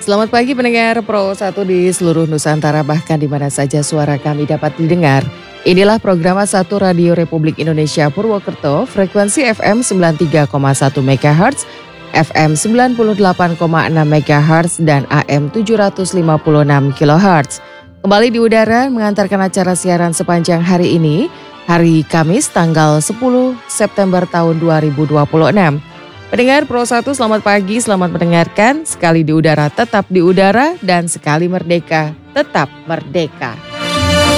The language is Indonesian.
Selamat pagi pendengar Pro 1 di seluruh Nusantara, bahkan di mana saja suara kami dapat didengar. Inilah program 1 Radio Republik Indonesia Purwokerto, frekuensi FM 93,1 MHz, FM 98,6 MHz, dan AM 756 kHz. Kembali di udara mengantarkan acara siaran sepanjang hari ini, hari Kamis tanggal 10 September tahun 2026. Pendengar Pro 1, selamat pagi, selamat mendengarkan. Sekali di udara, tetap di udara, dan sekali merdeka, tetap merdeka.